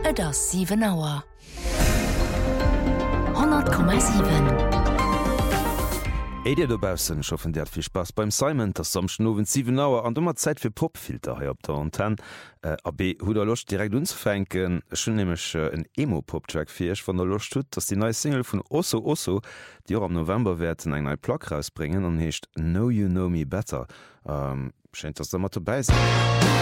Et ass 7 Auer. 100,7. Dir dobausen schoffen dat viel Spaß beim Simon der samschnowen 7 Auer an dummer Zeit fir Popfilter he op der Anten AB hu der locht direkt unzufänken schon nämlich en Emo-Poptrack firch van der Loch tut, dats die neue Single vun Osso Osso die auch am November werden eng neue Plack rausbringen an hecht Know You Know Me Better scheint das der mat vorbei.